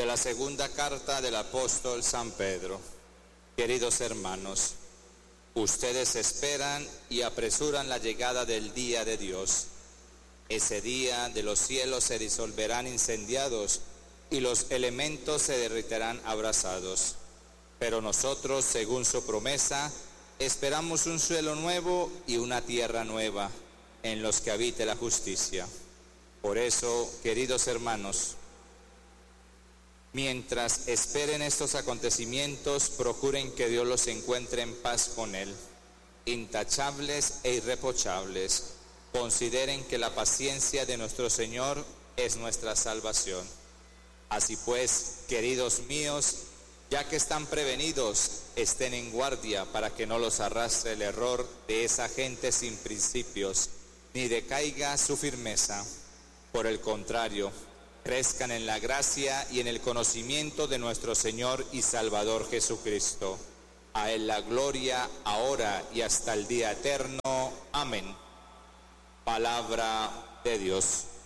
De la segunda carta del apóstol San Pedro. Queridos hermanos, ustedes esperan y apresuran la llegada del día de Dios. Ese día de los cielos se disolverán incendiados y los elementos se derritirán abrasados. Pero nosotros, según su promesa, esperamos un cielo nuevo y una tierra nueva, en los que habite la justicia. Por eso, queridos hermanos, mientras esperen estos acontecimientos, procuren que Dios los encuentre en paz con Él, intachables e irreprochables. Consideren que la paciencia de nuestro Señor es nuestra salvación. Así pues, queridos míos, ya que están prevenidos, estén en guardia para que no los arrastre el error de esa gente sin principios, ni decaiga su firmeza. Por el contrario, crezcan en la gracia y en el conocimiento de nuestro Señor y Salvador Jesucristo. A Él la gloria, ahora y hasta el día eterno. Amén. Palabra de Dios.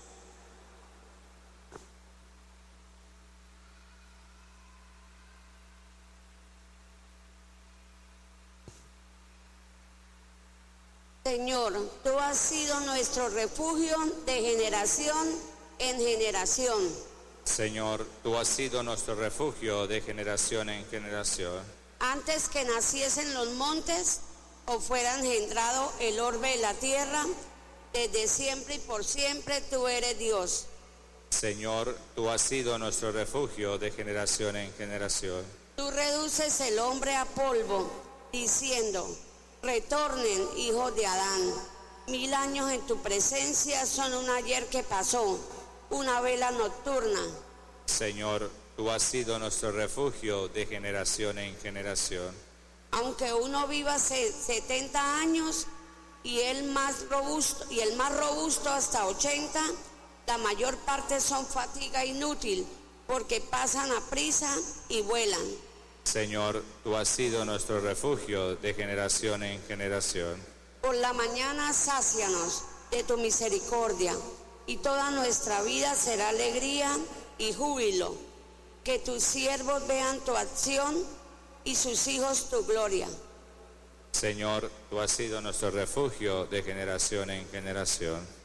Señor, tú has sido nuestro refugio de generación en generación. Señor, tú has sido nuestro refugio de generación en generación. Antes que naciesen los montes o fuera engendrado el orbe de la tierra, desde siempre y por siempre tú eres Dios. Señor, tú has sido nuestro refugio de generación en generación. Tú reduces el hombre a polvo, diciendo: retornen, hijos de Adán. 1000 años en tu presencia son un ayer que pasó, una vela nocturna. Señor, tú has sido nuestro refugio de generación en generación. Aunque uno viva 70 años y el más robusto hasta 80, la mayor parte son fatiga inútil, porque pasan a prisa y vuelan. Señor, tú has sido nuestro refugio de generación en generación. Por la mañana sácianos de tu misericordia, y toda nuestra vida será alegría y júbilo. Que tus siervos vean tu acción y sus hijos tu gloria. Señor, tú has sido nuestro refugio de generación en generación.